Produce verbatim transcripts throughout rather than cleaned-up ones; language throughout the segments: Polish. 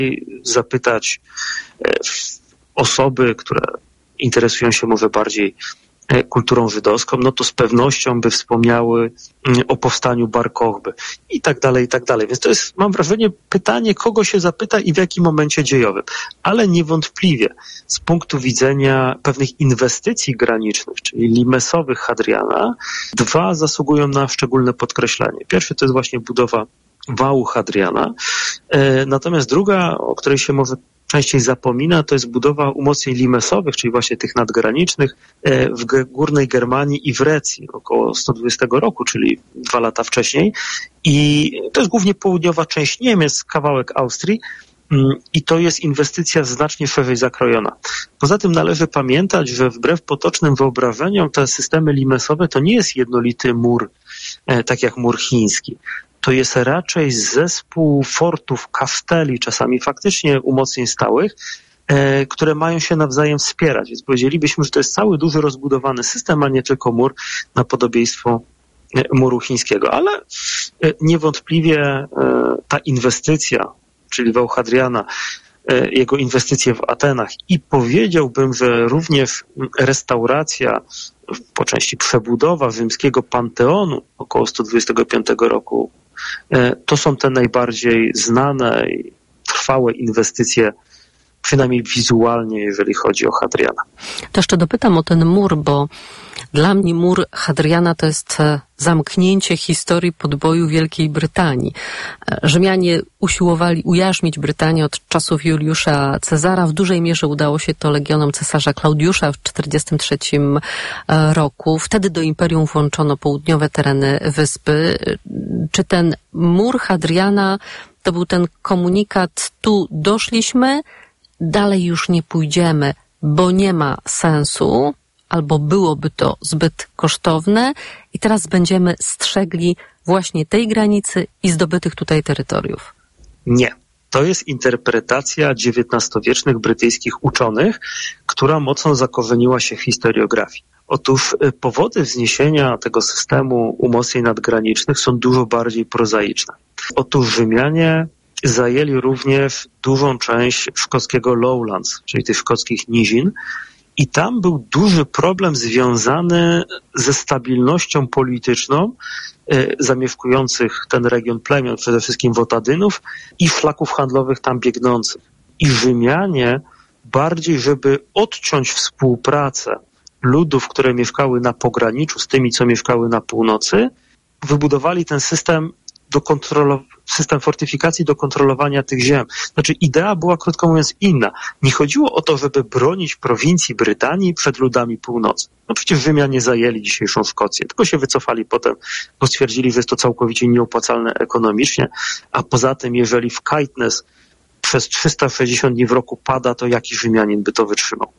zapytać osoby, które interesują się może bardziej kulturą żydowską, no to z pewnością by wspomniały o powstaniu Bar Kochby i tak dalej, i tak dalej. Więc to jest, mam wrażenie, pytanie, kogo się zapyta i w jakim momencie dziejowym. Ale niewątpliwie z punktu widzenia pewnych inwestycji granicznych, czyli limesowych Hadriana, dwa zasługują na szczególne podkreślenie. Pierwszy to jest właśnie budowa wału Hadriana, natomiast druga, o której się może częściej zapomina, to jest budowa umocnień limesowych, czyli właśnie tych nadgranicznych w Górnej Germanii i w Recji około sto dwudziestego roku, czyli dwa lata wcześniej. I to jest głównie południowa część Niemiec, kawałek Austrii i to jest inwestycja znacznie szerzej zakrojona. Poza tym należy pamiętać, że wbrew potocznym wyobrażeniom te systemy limesowe to nie jest jednolity mur, tak jak mur chiński. To jest raczej zespół fortów, kaszteli, czasami faktycznie umocnień stałych, e, które mają się nawzajem wspierać. Więc powiedzielibyśmy, że to jest cały duży rozbudowany system, a nie tylko mur na podobieństwo muru chińskiego. Ale e, niewątpliwie e, ta inwestycja, czyli wał Hadriana, e, jego inwestycje w Atenach i powiedziałbym, że również restauracja, po części przebudowa rzymskiego Panteonu około sto dwudziestego piątego roku, to są te najbardziej znane i trwałe inwestycje, przynajmniej wizualnie, jeżeli chodzi o Hadriana. To jeszcze dopytam o ten mur, bo dla mnie mur Hadriana to jest zamknięcie historii podboju Wielkiej Brytanii. Rzymianie usiłowali ujarzmić Brytanię od czasów Juliusza Cezara. W dużej mierze udało się to legionom cesarza Klaudiusza w czterdziestym trzecim roku. Wtedy do imperium włączono południowe tereny wyspy. Czy ten mur Hadriana to był ten komunikat, tu doszliśmy, dalej już nie pójdziemy, bo nie ma sensu, albo byłoby to zbyt kosztowne i teraz będziemy strzegli właśnie tej granicy i zdobytych tutaj terytoriów? Nie. To jest interpretacja dziewiętnastowiecznych brytyjskich uczonych, która mocno zakorzeniła się w historiografii. Otóż powody wzniesienia tego systemu umocnień nadgranicznych są dużo bardziej prozaiczne. Otóż Rzymianie zajęli również dużą część szkockiego Lowlands, czyli tych szkockich nizin, i tam był duży problem związany ze stabilnością polityczną y, zamieszkujących ten region plemion, przede wszystkim Wotadynów i szlaków handlowych tam biegnących. I Rzymianie bardziej, żeby odciąć współpracę ludów, które mieszkały na pograniczu z tymi, co mieszkały na północy, wybudowali ten system do kontrolo- system fortyfikacji do kontrolowania tych ziem. Znaczy idea była, krótko mówiąc, inna. Nie chodziło o to, żeby bronić prowincji Brytanii przed ludami północy. No przecież Rzymianie zajęli dzisiejszą Szkocję, tylko się wycofali potem, bo stwierdzili, że jest to całkowicie nieopłacalne ekonomicznie, a poza tym, jeżeli w Caithness przez trzysta sześćdziesiąt dni w roku pada, to jaki Rzymianin by to wytrzymał?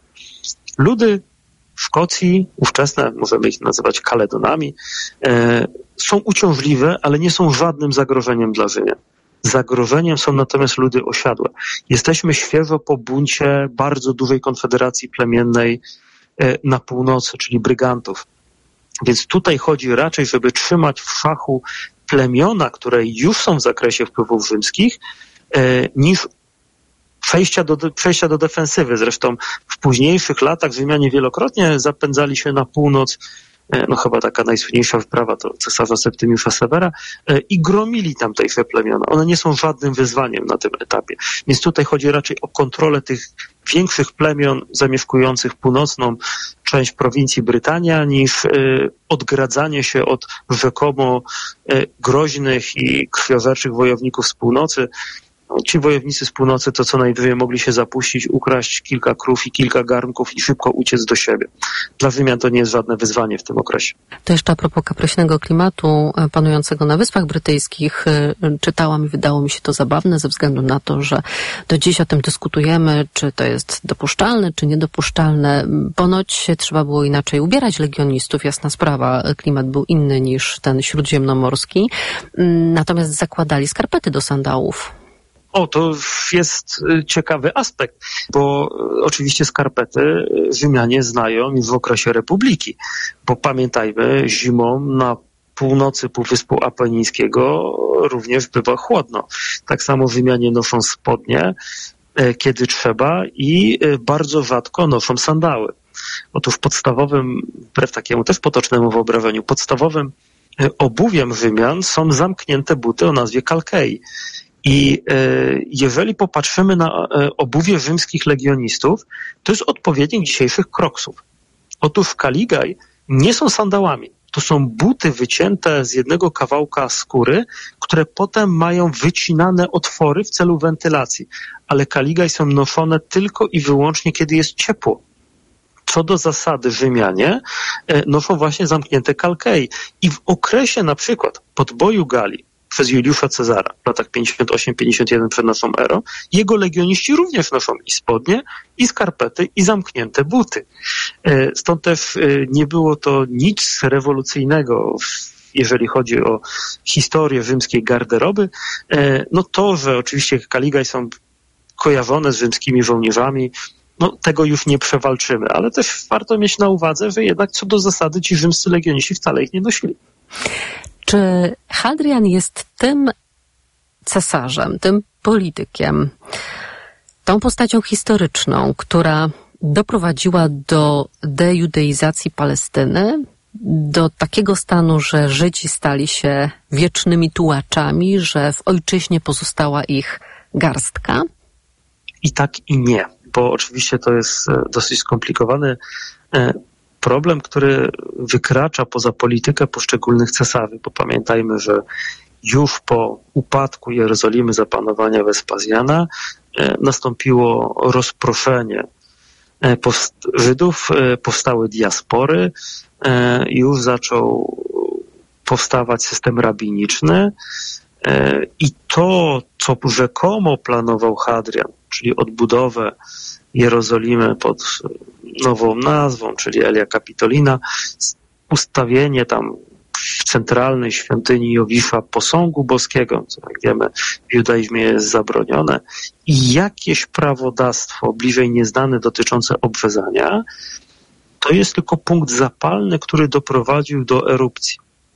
Ludy Szkocji, ówczesne, możemy ich nazywać Kaledonami, e, są uciążliwe, ale nie są żadnym zagrożeniem dla Rzymian. Zagrożeniem są natomiast ludy osiadłe. Jesteśmy świeżo po buncie bardzo dużej konfederacji plemiennej e, na północy, czyli brygantów. Więc tutaj chodzi raczej, żeby trzymać w szachu plemiona, które już są w zakresie wpływów rzymskich, e, niż Przejścia do, przejścia do defensywy. Zresztą w późniejszych latach Rzymianie wielokrotnie zapędzali się na północ, no chyba taka najsłynniejsza wyprawa to cesarza Septymiusza Severa, i gromili tamtejsze plemiona. One nie są żadnym wyzwaniem na tym etapie. Więc tutaj chodzi raczej o kontrolę tych większych plemion zamieszkujących północną część prowincji Brytania, niż y, odgradzanie się od rzekomo y, groźnych i krwiożerczych wojowników z północy. Ci wojownicy z północy to co najwyżej mogli się zapuścić, ukraść kilka krów i kilka garnków i szybko uciec do siebie. Dla Rzymian to nie jest żadne wyzwanie w tym okresie. To jeszcze a propos kapryśnego klimatu panującego na Wyspach Brytyjskich. Czytałam i wydało mi się to zabawne ze względu na to, że do dziś o tym dyskutujemy, czy to jest dopuszczalne, czy niedopuszczalne. Ponoć trzeba było inaczej ubierać legionistów, jasna sprawa. Klimat był inny niż ten śródziemnomorski. Natomiast zakładali skarpety do sandałów. O, to jest ciekawy aspekt, bo oczywiście skarpety Rzymianie znają już w okresie Republiki, bo pamiętajmy, zimą na północy Półwyspu Apenińskiego również bywa chłodno. Tak samo Rzymianie noszą spodnie, kiedy trzeba, i bardzo rzadko noszą sandały. Otóż podstawowym, wbrew takiemu też potocznemu wyobrażeniu, podstawowym obuwiem Rzymian są zamknięte buty o nazwie kalkei. I jeżeli popatrzymy na obuwie rzymskich legionistów, to jest odpowiednik dzisiejszych kroksów. Otóż kaligaj nie są sandałami. To są buty wycięte z jednego kawałka skóry, które potem mają wycinane otwory w celu wentylacji. Ale kaligaj są noszone tylko i wyłącznie, kiedy jest ciepło. Co do zasady Rzymianie noszą właśnie zamknięte kalkei. I w okresie na przykład podboju Galii przez Juliusza Cezara w latach pięćdziesiąt osiem pięćdziesiąt jeden przed naszą erą, jego legioniści również noszą i spodnie, i skarpety, i zamknięte buty. Stąd też nie było to nic rewolucyjnego, jeżeli chodzi o historię rzymskiej garderoby. No to, że oczywiście kaligaj są kojarzone z rzymskimi żołnierzami, no tego już nie przewalczymy, ale też warto mieć na uwadze, że jednak co do zasady ci rzymscy legioniści wcale ich nie nosili. Czy Hadrian jest tym cesarzem, tym politykiem, tą postacią historyczną, która doprowadziła do dejudeizacji Palestyny, do takiego stanu, że Żydzi stali się wiecznymi tułaczami, że w ojczyźnie pozostała ich garstka? I tak, i nie, bo oczywiście to jest dosyć skomplikowany problem, który wykracza poza politykę poszczególnych cesarzy, bo pamiętajmy, że już po upadku Jerozolimy za panowania Wespazjana nastąpiło rozproszenie Żydów, powstały diaspory, już zaczął powstawać system rabiniczny i to, co rzekomo planował Hadrian, czyli odbudowę Jerozolimy pod nową nazwą, czyli Elia Capitolina, ustawienie tam w centralnej świątyni Jowisza posągu boskiego, co jak wiemy w judaizmie jest zabronione, i jakieś prawodawstwo bliżej nieznane dotyczące obrzezania, to jest tylko punkt zapalny, który doprowadził do erupcji.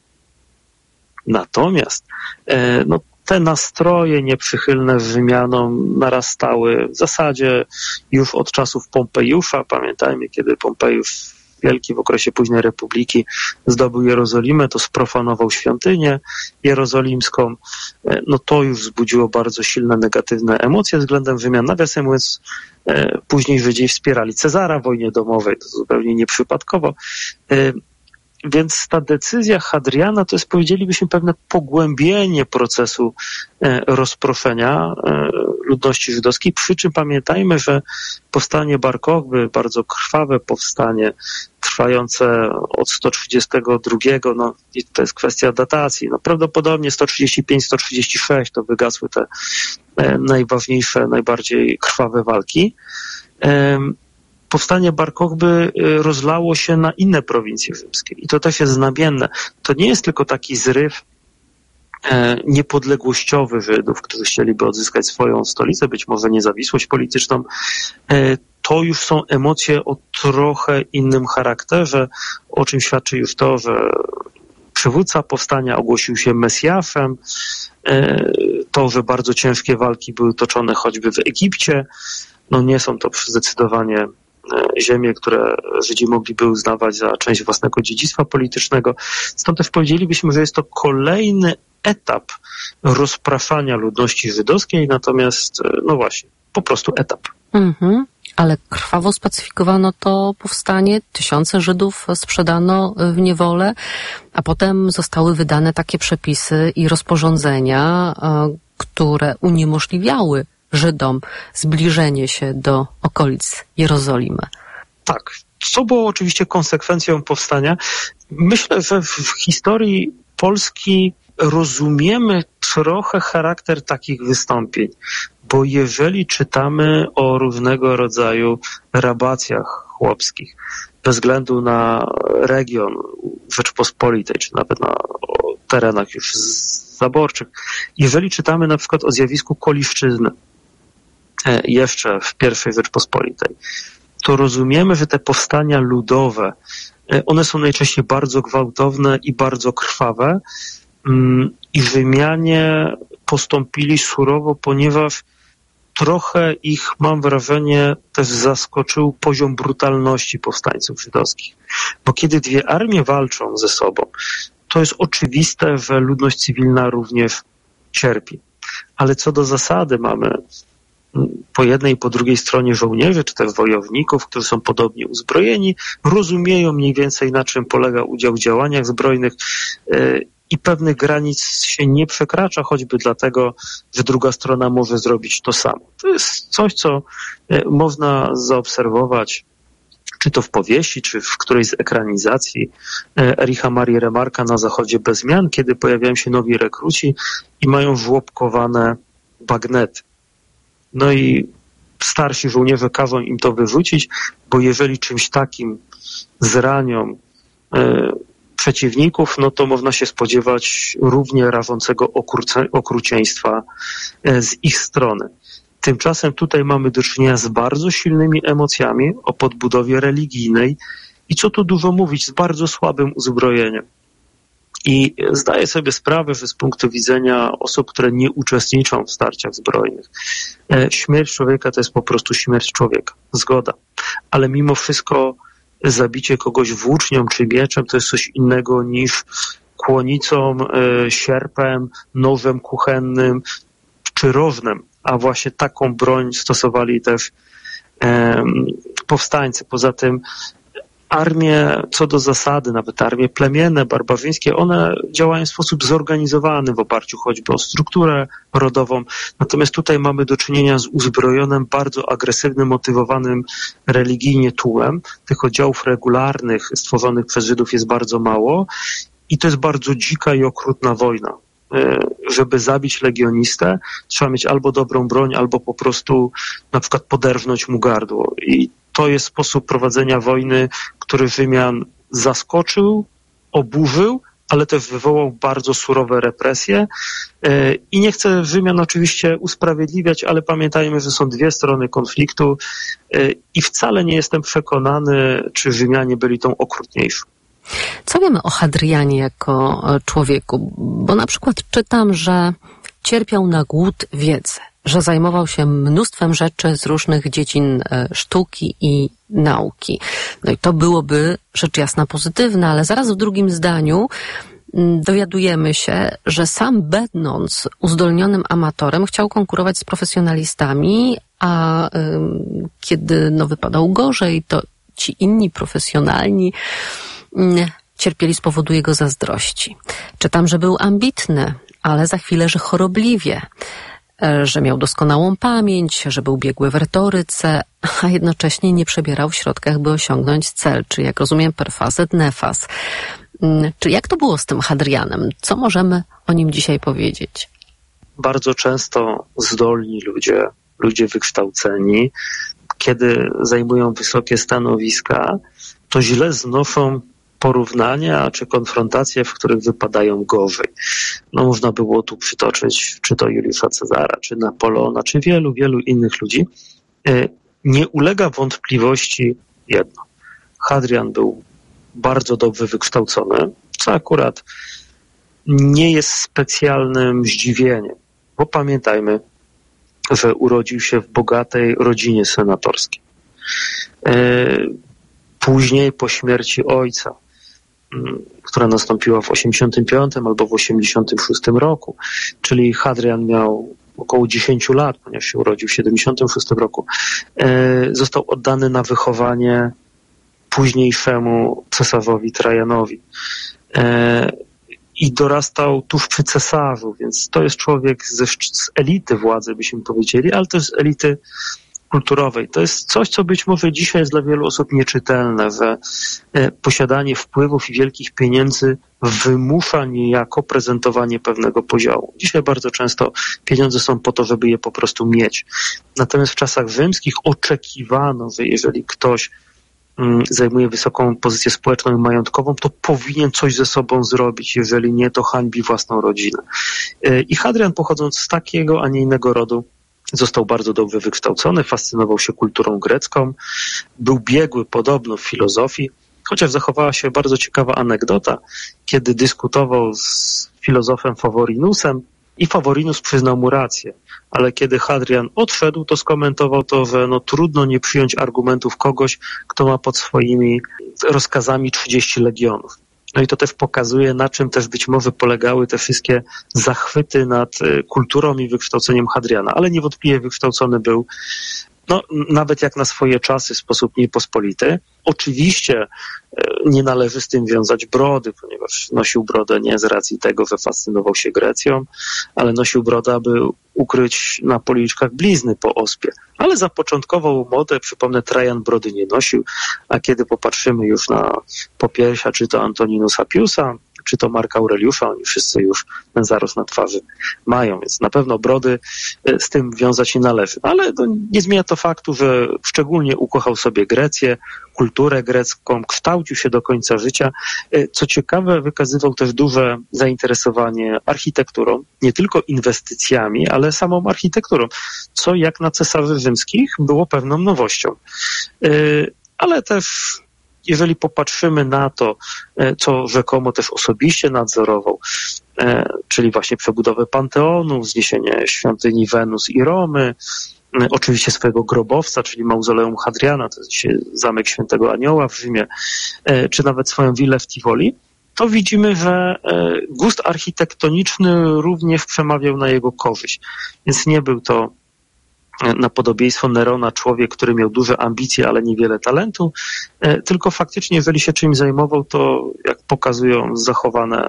Natomiast no, te nastroje nieprzychylne Rzymianom narastały w zasadzie już od czasów Pompejusza. Pamiętajmy, kiedy Pompejusz Wielki w okresie późnej Republiki zdobył Jerozolimę, to sprofanował świątynię jerozolimską. No to już wzbudziło bardzo silne negatywne emocje względem Rzymian. Nawiasem mówiąc, później Żydzi wspierali Cezara w wojnie domowej, to zupełnie nieprzypadkowo. Więc ta decyzja Hadriana to jest, powiedzielibyśmy, pewne pogłębienie procesu rozproszenia ludności żydowskiej, przy czym pamiętajmy, że powstanie Bar Kochby, bardzo krwawe powstanie, trwające od sto trzydziestego drugiego, no i to jest kwestia datacji, no prawdopodobnie sto trzydzieści pięć sto trzydzieści sześć to wygasły te najważniejsze, najbardziej krwawe walki. Powstanie Bar Kochby rozlało się na inne prowincje rzymskie i to też jest znamienne. To nie jest tylko taki zryw niepodległościowy Żydów, którzy chcieliby odzyskać swoją stolicę, być może niezawisłość polityczną. To już są emocje o trochę innym charakterze, o czym świadczy już to, że przywódca powstania ogłosił się Mesjaszem, to, że bardzo ciężkie walki były toczone choćby w Egipcie. No nie są to zdecydowanie ziemie, które Żydzi mogliby uznawać za część własnego dziedzictwa politycznego. Stąd też powiedzielibyśmy, że jest to kolejny etap rozpraszania ludności żydowskiej, natomiast, no właśnie, po prostu etap. Mm-hmm. Ale krwawo spacyfikowano to powstanie, tysiące Żydów sprzedano w niewolę, a potem zostały wydane takie przepisy i rozporządzenia, które uniemożliwiały Żydom zbliżenie się do okolic Jerozolimy. Tak, co było oczywiście konsekwencją powstania. Myślę, że w historii Polski rozumiemy trochę charakter takich wystąpień, bo jeżeli czytamy o różnego rodzaju rabacjach chłopskich, bez względu na region Rzeczpospolitej, czy nawet na terenach już zaborczych, jeżeli czytamy na przykład o zjawisku koliszczyzny jeszcze w pierwszej Rzeczpospolitej, to rozumiemy, że te powstania ludowe, one są najczęściej bardzo gwałtowne i bardzo krwawe i Rzymianie postąpili surowo, ponieważ trochę ich, mam wrażenie, też zaskoczył poziom brutalności powstańców żydowskich. Bo kiedy dwie armie walczą ze sobą, to jest oczywiste, że ludność cywilna również cierpi. Ale co do zasady mamy po jednej i po drugiej stronie żołnierzy, czy też wojowników, którzy są podobnie uzbrojeni, rozumieją mniej więcej, na czym polega udział w działaniach zbrojnych i pewnych granic się nie przekracza, choćby dlatego, że druga strona może zrobić to samo. To jest coś, co można zaobserwować, czy to w powieści, czy w którejś z ekranizacji Ericha Marii Remarka Na zachodzie bez zmian, kiedy pojawiają się nowi rekruci i mają żłobkowane bagnety. No i starsi żołnierze każą im to wyrzucić, bo jeżeli czymś takim zranią e, przeciwników, no to można się spodziewać równie rażącego okruce, okrucieństwa e, z ich strony. Tymczasem tutaj mamy do czynienia z bardzo silnymi emocjami o podbudowie religijnej i co tu dużo mówić, z bardzo słabym uzbrojeniem. I zdaję sobie sprawę, że z punktu widzenia osób, które nie uczestniczą w starciach zbrojnych, śmierć człowieka to jest po prostu śmierć człowieka. Zgoda. Ale mimo wszystko zabicie kogoś włócznią czy mieczem to jest coś innego niż kłonicą, sierpem, nożem kuchennym czy rożnem. A właśnie taką broń stosowali też powstańcy. Poza tym armie, co do zasady, nawet armie plemienne, barbarzyńskie, one działają w sposób zorganizowany w oparciu choćby o strukturę rodową. Natomiast tutaj mamy do czynienia z uzbrojonym, bardzo agresywnym, motywowanym religijnie tłem. Tych oddziałów regularnych stworzonych przez Żydów jest bardzo mało i to jest bardzo dzika i okrutna wojna. Żeby zabić legionistę, trzeba mieć albo dobrą broń, albo po prostu na przykład poderżnąć mu gardło. I to jest sposób prowadzenia wojny, który Rzymian zaskoczył, oburzył, ale też wywołał bardzo surowe represje. I nie chcę Rzymian oczywiście usprawiedliwiać, ale pamiętajmy, że są dwie strony konfliktu i wcale nie jestem przekonany, czy Rzymianie byli tą okrutniejszą. Co wiemy o Hadrianie jako człowieku? Bo na przykład czytam, że cierpiał na głód wiedzy, że zajmował się mnóstwem rzeczy z różnych dziedzin sztuki i nauki. No i to byłoby rzecz jasna pozytywna, ale zaraz w drugim zdaniu dowiadujemy się, że sam będąc uzdolnionym amatorem chciał konkurować z profesjonalistami, a ym, kiedy no, wypadał gorzej, to ci inni profesjonalni cierpieli z powodu jego zazdrości. Czytam, że był ambitny, ale za chwilę, że chorobliwie, że miał doskonałą pamięć, że był biegły w retoryce, a jednocześnie nie przebierał w środkach, by osiągnąć cel, czy jak rozumiem perfas et nefas. Czy jak to było z tym Hadrianem? Co możemy o nim dzisiaj powiedzieć? Bardzo często zdolni ludzie, ludzie wykształceni, kiedy zajmują wysokie stanowiska, to źle znoszą porównania czy konfrontacje, w których wypadają gorzej. No można było tu przytoczyć czy to Juliusza Cezara, czy Napoleona, czy wielu, wielu innych ludzi. Nie ulega wątpliwości jedno. Hadrian był bardzo dobrze wykształcony, co akurat nie jest specjalnym zdziwieniem, bo pamiętajmy, że urodził się w bogatej rodzinie senatorskiej. Później po śmierci ojca, która nastąpiła w osiemdziesiątym piątym albo w osiemdziesiątym szóstym roku, czyli Hadrian miał około dziesięć lat, ponieważ się urodził w siedemdziesiątym szóstym roku, został oddany na wychowanie późniejszemu cesarzowi Trajanowi. I dorastał tuż przy cesarzu, więc to jest człowiek ze, z elity władzy, byśmy powiedzieli, ale też z elity kulturowej. To jest coś, co być może dzisiaj jest dla wielu osób nieczytelne, że posiadanie wpływów i wielkich pieniędzy wymusza niejako prezentowanie pewnego podziału. Dzisiaj bardzo często pieniądze są po to, żeby je po prostu mieć. Natomiast w czasach rzymskich oczekiwano, że jeżeli ktoś zajmuje wysoką pozycję społeczną i majątkową, to powinien coś ze sobą zrobić. Jeżeli nie, to hańbi własną rodzinę. I Hadrian, pochodząc z takiego, a nie innego rodu, Został bardzo dobrze wykształcony, fascynował się kulturą grecką, był biegły podobno w filozofii, chociaż zachowała się bardzo ciekawa anegdota, kiedy dyskutował z filozofem Favorinusem i Favorinus przyznał mu rację, ale kiedy Hadrian odszedł, to skomentował to, że no, trudno nie przyjąć argumentów kogoś, kto ma pod swoimi rozkazami trzydzieści legionów. No i to też pokazuje, na czym też być może polegały te wszystkie zachwyty nad kulturą i wykształceniem Hadriana, ale niewątpliwie wykształcony był, no, nawet jak na swoje czasy, w sposób niepospolity. Oczywiście nie należy z tym wiązać brody, ponieważ nosił brodę nie z racji tego, że fascynował się Grecją, ale nosił brodę, aby ukryć na policzkach blizny po ospie. Ale zapoczątkował modę, przypomnę, Trajan brody nie nosił, a kiedy popatrzymy już na popiersia, czy to Antoninusa Piusa, czy to Marka Aureliusza, oni wszyscy już ten zarost na twarzy mają, więc na pewno brody z tym wiązać nie należy. Ale to nie zmienia to faktu, że szczególnie ukochał sobie Grecję, kulturę grecką, kształcił się do końca życia. Co ciekawe, wykazywał też duże zainteresowanie architekturą, nie tylko inwestycjami, ale samą architekturą, co jak na cesarzy rzymskich było pewną nowością. Ale też jeżeli popatrzymy na to, co rzekomo też osobiście nadzorował, czyli właśnie przebudowę Panteonu, wzniesienie świątyni Wenus i Romy, oczywiście swojego grobowca, czyli mauzoleum Hadriana, to jest dzisiaj zamek Świętego Anioła w Rzymie, czy nawet swoją willę w Tivoli, to widzimy, że gust architektoniczny również przemawiał na jego korzyść. Więc nie był to na podobieństwo Nerona człowiek, który miał duże ambicje, ale niewiele talentu, tylko faktycznie, jeżeli się czymś zajmował, to jak pokazują zachowane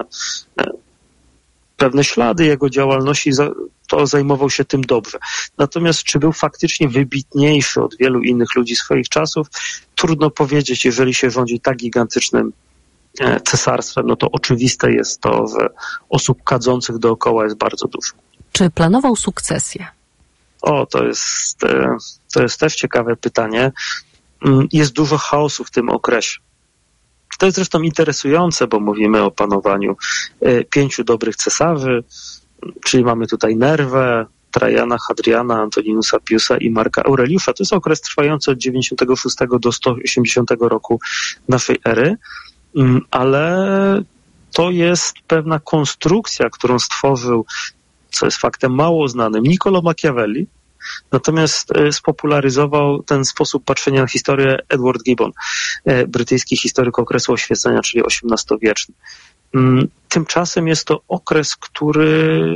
pewne ślady jego działalności, to zajmował się tym dobrze. Natomiast czy był faktycznie wybitniejszy od wielu innych ludzi swoich czasów? Trudno powiedzieć, jeżeli się rządzi tak gigantycznym cesarstwem, no to oczywiste jest to, że osób kadzących dookoła jest bardzo dużo. Czy planował sukcesję? O, to jest, to jest też ciekawe pytanie. Jest dużo chaosu w tym okresie. To jest zresztą interesujące, bo mówimy o panowaniu pięciu dobrych cesarzy, czyli mamy tutaj Nerwę, Trajana, Hadriana, Antoninusa Piusa i Marka Aureliusza. To jest okres trwający od dziewięćdziesiątego szóstego do sto osiemdziesiątego roku naszej ery, ale to jest pewna konstrukcja, którą stworzył, co jest faktem mało znanym, Niccolo Machiavelli, natomiast spopularyzował ten sposób patrzenia na historię Edward Gibbon, brytyjski historyk okresu oświecenia, czyli osiemnastowieczny. Tymczasem jest to okres, który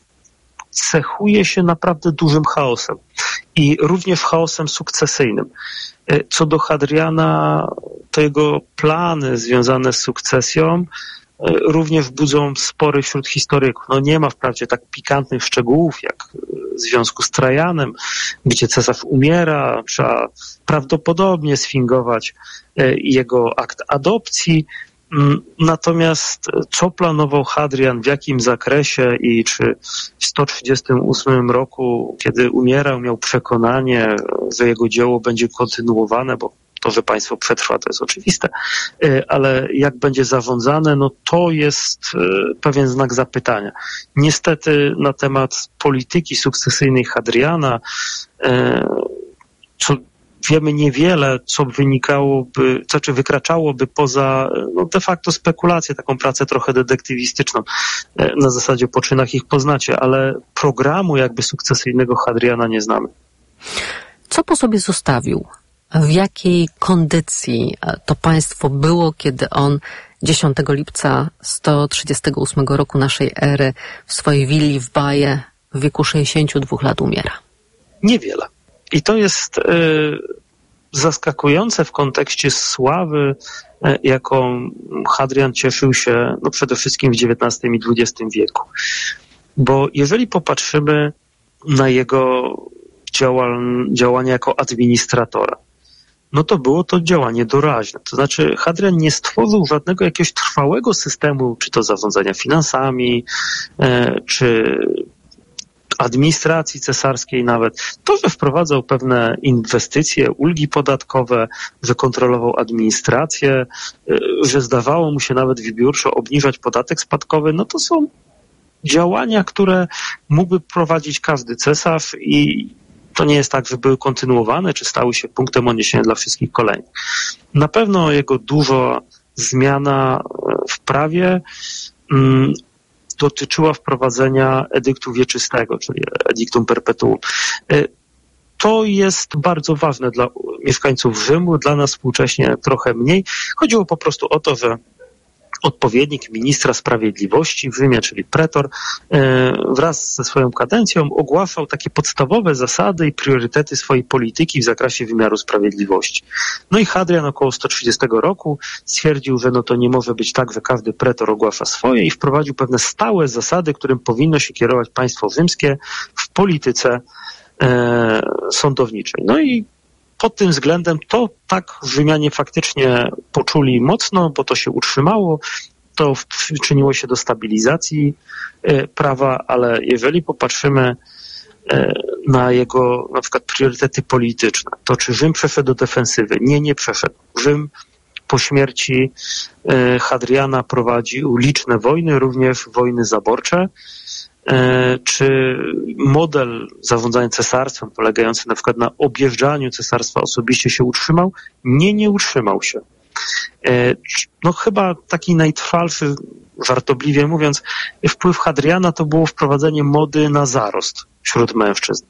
cechuje się naprawdę dużym chaosem i również chaosem sukcesyjnym. Co do Hadriana, to jego plany związane z sukcesją również budzą spory wśród historyków. No nie ma wprawdzie tak pikantnych szczegółów jak w związku z Trajanem, gdzie cesarz umiera, trzeba prawdopodobnie sfingować jego akt adopcji. Natomiast co planował Hadrian, w jakim zakresie i czy w sto trzydziestym ósmym roku, kiedy umierał, miał przekonanie, że jego dzieło będzie kontynuowane, bo to, że państwo przetrwa, to jest oczywiste, ale jak będzie zarządzane, no to jest pewien znak zapytania. Niestety na temat polityki sukcesyjnej Hadriana, co wiemy niewiele, co wynikałoby, co czy wykraczałoby poza no de facto spekulację, taką pracę trochę detektywistyczną. Na zasadzie po czynach ich poznacie, ale programu jakby sukcesyjnego Hadriana nie znamy. Co po sobie zostawił? W jakiej kondycji to państwo było, kiedy on dziesiątego lipca sto trzydziestego ósmego roku naszej ery w swojej willi w Baje w wieku sześćdziesięciu dwóch lat umiera? Niewiele. I to jest y, zaskakujące w kontekście sławy, y, jaką Hadrian cieszył się no przede wszystkim w dziewiętnastym i dwudziestym wieku. Bo jeżeli popatrzymy na jego działal, działania jako administratora, no to było to działanie doraźne. To znaczy Hadrian nie stworzył żadnego jakiegoś trwałego systemu, czy to zarządzania finansami, y, czy administracji cesarskiej nawet. To, że wprowadzał pewne inwestycje, ulgi podatkowe, że kontrolował administrację, że zdawało mu się nawet wybiórczo obniżać podatek spadkowy, no to są działania, które mógłby prowadzić każdy cesarz i to nie jest tak, że były kontynuowane, czy stały się punktem odniesienia dla wszystkich kolejnych. Na pewno jego duża zmiana w prawie mm, dotyczyła wprowadzenia edyktu wieczystego, czyli edictum perpetuum. To jest bardzo ważne dla mieszkańców Rzymu, dla nas współcześnie trochę mniej. Chodziło po prostu o to, że odpowiednik ministra sprawiedliwości w Rzymie, czyli pretor, wraz ze swoją kadencją ogłaszał takie podstawowe zasady i priorytety swojej polityki w zakresie wymiaru sprawiedliwości. No i Hadrian około sto trzydziestego roku stwierdził, że no to nie może być tak, że każdy pretor ogłasza swoje i wprowadził pewne stałe zasady, którym powinno się kierować państwo rzymskie w polityce e, sądowniczej. No i pod tym względem to tak Rzymianie faktycznie poczuli mocno, bo to się utrzymało, to przyczyniło się do stabilizacji prawa, ale jeżeli popatrzymy na jego na przykład priorytety polityczne, to czy Rzym przeszedł do defensywy? Nie, nie przeszedł. Rzym po śmierci Hadriana prowadził liczne wojny, również wojny zaborcze. Czy model zarządzania cesarstwem polegający na przykład na objeżdżaniu cesarstwa osobiście się utrzymał? Nie, nie utrzymał się. No chyba taki najtrwalszy, żartobliwie mówiąc, wpływ Hadriana to było wprowadzenie mody na zarost wśród mężczyzn.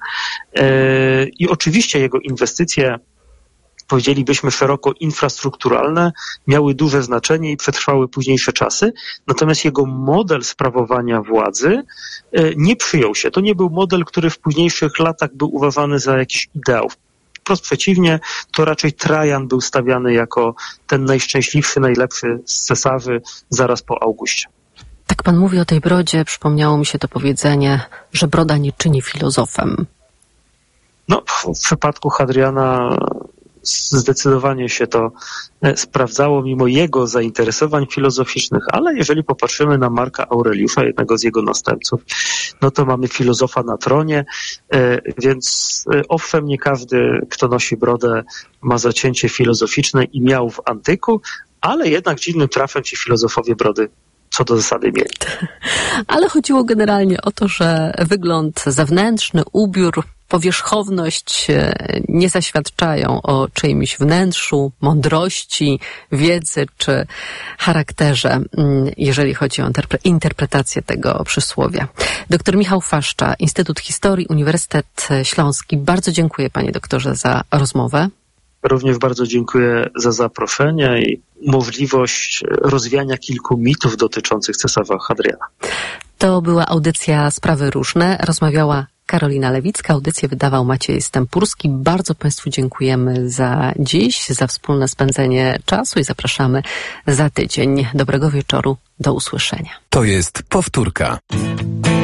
I oczywiście jego inwestycje, powiedzielibyśmy szeroko infrastrukturalne, miały duże znaczenie i przetrwały późniejsze czasy, natomiast jego model sprawowania władzy nie przyjął się. To nie był model, który w późniejszych latach był uważany za jakiś ideał. Wprost przeciwnie, to raczej Trajan był stawiany jako ten najszczęśliwszy, najlepszy z cesarzy zaraz po Augustie. Tak pan mówi o tej brodzie, przypomniało mi się to powiedzenie, że broda nie czyni filozofem. No, w przypadku Hadriana zdecydowanie się to sprawdzało mimo jego zainteresowań filozoficznych, ale jeżeli popatrzymy na Marka Aureliusza, jednego z jego następców, no to mamy filozofa na tronie, więc owszem, nie każdy, kto nosi brodę, ma zacięcie filozoficzne i miał w antyku, ale jednak dziwnym trafem ci filozofowie brody co do zasady mieli. Ale chodziło generalnie o to, że wygląd zewnętrzny, ubiór, powierzchowność nie zaświadczają o czyimś wnętrzu, mądrości, wiedzy czy charakterze, jeżeli chodzi o interpretację tego przysłowia. Doktor Michał Faszcza, Instytut Historii, Uniwersytet Śląski. Bardzo dziękuję panie doktorze za rozmowę. Również bardzo dziękuję za zaproszenie i możliwość rozwiania kilku mitów dotyczących cesarza Hadriana. To była audycja Sprawy Różne. Rozmawiała Karolina Lewicka. Audycję wydawał Maciej Stępurski. Bardzo państwu dziękujemy za dziś, za wspólne spędzenie czasu i zapraszamy za tydzień. Dobrego wieczoru. Do usłyszenia. To jest powtórka.